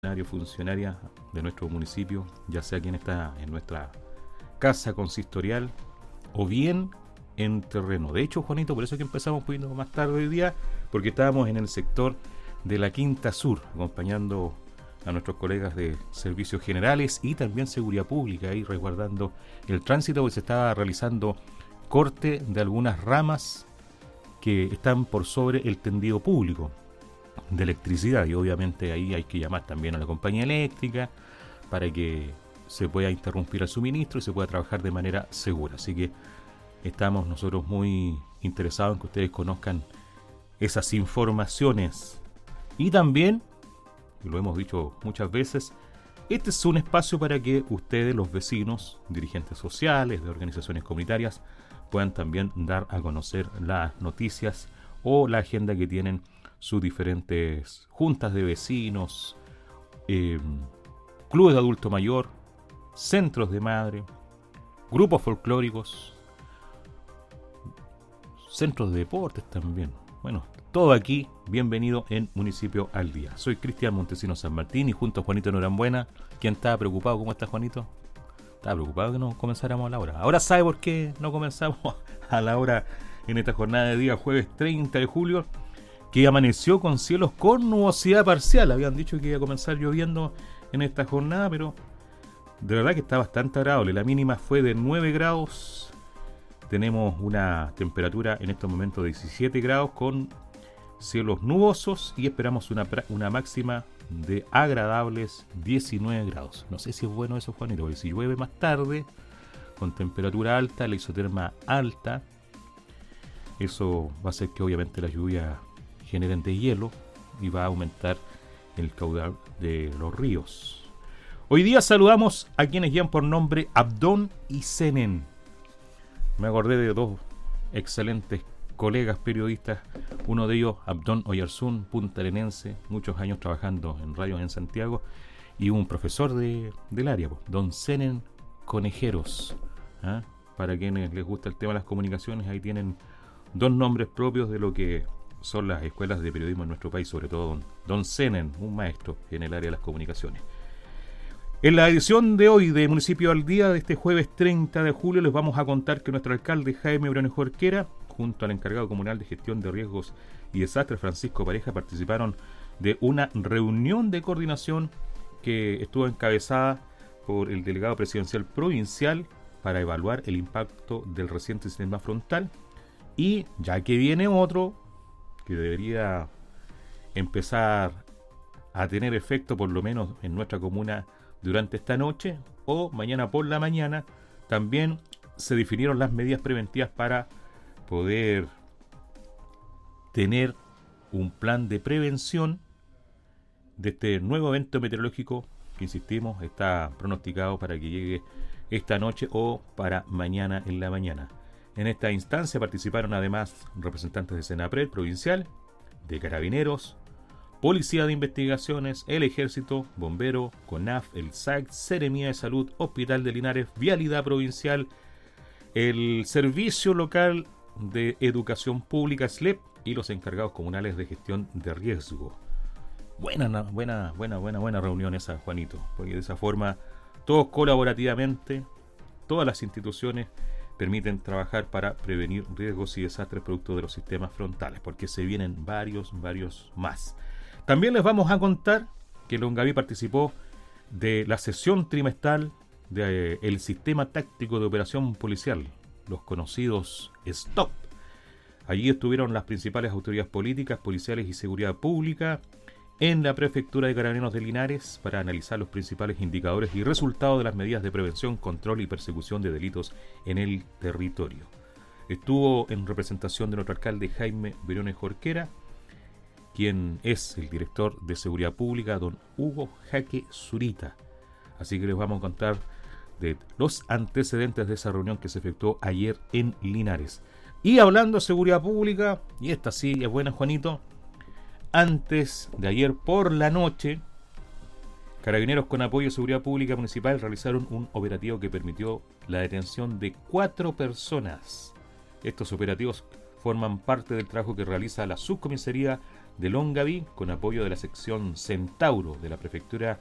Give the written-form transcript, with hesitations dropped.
funcionaria de nuestro municipio, ya sea quien está en nuestra casa consistorial o bien en terreno. De hecho, Juanito, por eso es que empezamos un poquito más tarde hoy día, porque estábamos en el sector de la Quinta Sur, acompañando a nuestros colegas de servicios generales y también seguridad pública, y resguardando el tránsito, porque se estaba realizando corte de algunas ramas que están por sobre el tendido público de electricidad, y obviamente ahí hay que llamar también a la compañía eléctrica para que se pueda interrumpir el suministro y se pueda trabajar de manera segura. Así que estamos nosotros muy interesados en que ustedes conozcan esas informaciones. Y también, y lo hemos dicho muchas veces, este es un espacio para que ustedes, los vecinos, dirigentes sociales, de organizaciones comunitarias, puedan también dar a conocer las noticias o la agenda que tienen sus diferentes juntas de vecinos, clubes de adulto mayor, centros de madre, grupos folclóricos, centros de deportes también. Bueno, todo aquí, bienvenido en Municipio al Día. Soy Cristian Montesino San Martín y junto a Juanito Norambuena, quien estaba preocupado. ¿Cómo está, Juanito? Estaba preocupado que no comenzáramos a la hora. Ahora sabe por qué no comenzamos a la hora en esta jornada de día jueves 30 de julio, que amaneció con cielos con nubosidad parcial. Habían dicho que iba a comenzar lloviendo en esta jornada, pero de verdad que está bastante agradable. La mínima fue de 9 grados. Tenemos una temperatura en estos momentos de 17 grados con cielos nubosos y esperamos una máxima de agradables 19 grados. No sé si es bueno eso, Juanito, porque si llueve más tarde, con temperatura alta, la isoterma alta, eso va a hacer que obviamente la lluvia generen deshielo y va a aumentar el caudal de los ríos. Hoy día saludamos a quienes llevan por nombre Abdón y Senen. Me acordé de dos excelentes colegas periodistas, uno de ellos Abdón Oyarzún, puntarenense, muchos años trabajando en radios en Santiago, y un profesor del área, don Senen Conejeros. Para quienes les gusta el tema de las comunicaciones, ahí tienen dos nombres propios de lo que son las escuelas de periodismo en nuestro país, sobre todo don Senen, un maestro en el área de las comunicaciones. En la edición de hoy de Municipio al Día, de este jueves 30 de julio, les vamos a contar que nuestro alcalde Jaime Briones Jorquera, junto al encargado comunal de gestión de riesgos y desastres Francisco Pareja, participaron de una reunión de coordinación que estuvo encabezada por el delegado presidencial provincial para evaluar el impacto del reciente sistema frontal, y ya que viene otro que debería empezar a tener efecto por lo menos en nuestra comuna durante esta noche o mañana por la mañana, también se definieron las medidas preventivas para poder tener un plan de prevención de este nuevo evento meteorológico que, insistimos, está pronosticado para que llegue esta noche o para mañana en la mañana. En esta instancia participaron además representantes de Senapred provincial, de Carabineros, Policía de Investigaciones, el Ejército, Bombero, CONAF, el SAC, Seremía de Salud, Hospital de Linares, Vialidad Provincial, el Servicio Local de Educación Pública, SLEP, y los encargados comunales de gestión de riesgo. Buena reunión esa, Juanito, porque de esa forma todos colaborativamente, todas las instituciones permiten trabajar para prevenir riesgos y desastres producto de los sistemas frontales, porque se vienen varios más. También les vamos a contar que Longaví participó de la sesión trimestral del Sistema Táctico de Operación Policial, los conocidos STOP. Allí estuvieron las principales autoridades políticas, policiales y seguridad pública en la Prefectura de Carabineros de Linares para analizar los principales indicadores y resultados de las medidas de prevención, control y persecución de delitos en el territorio. Estuvo en representación de nuestro alcalde Jaime Briones Jorquera, quien es el director de Seguridad Pública, don Hugo Jaque Zurita. Así que les vamos a contar de los antecedentes de esa reunión que se efectuó ayer en Linares. Y hablando de seguridad pública, y esta sí es buena, Juanito, antes de ayer por la noche, Carabineros con apoyo de Seguridad Pública Municipal realizaron un operativo que permitió la detención de 4 personas. Estos operativos forman parte del trabajo que realiza la Subcomisaría de Longaví, con apoyo de la sección Centauro de la Prefectura